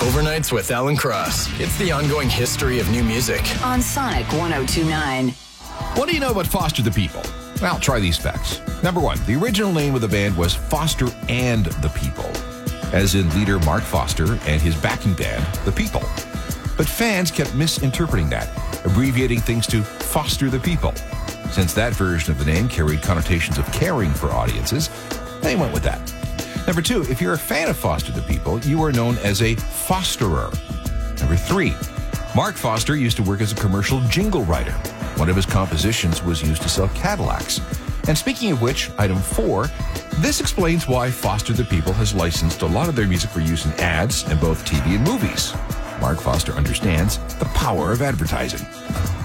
Overnights with Alan Cross. It's the ongoing history of new music. On Sonic 102.9. What do you know about Foster the People? Well, try these facts. Number one, the original name of the band was Foster and the People, as in leader Mark Foster and his backing band, The People. But fans kept misinterpreting that, abbreviating things to Foster the People. Since that version of the name carried connotations of caring for audiences, they went with that. Number two, if you're a fan of Foster the People, you are known as a fosterer. Number three, Mark Foster used to work as a commercial jingle writer. One of his compositions was used to sell Cadillacs. And speaking of which, item 4, this explains why Foster the People has licensed a lot of their music for use in ads in both TV and movies. Mark Foster understands the power of advertising.